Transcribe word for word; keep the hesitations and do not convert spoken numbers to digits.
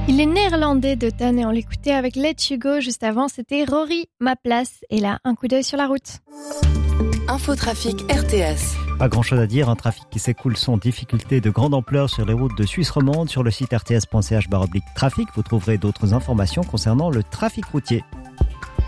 Il est néerlandais d'automne et on l'écoutait avec Let You Go. Juste avant, c'était Rory, Ma Place. Et là, un coup d'œil sur la route. Infotrafic R T S. Pas grand chose à dire, un trafic qui s'écoule sans difficulté de grande ampleur sur les routes de Suisse romande. Sur le site r t s point c h barre oblique trafic, vous trouverez d'autres informations concernant le trafic routier.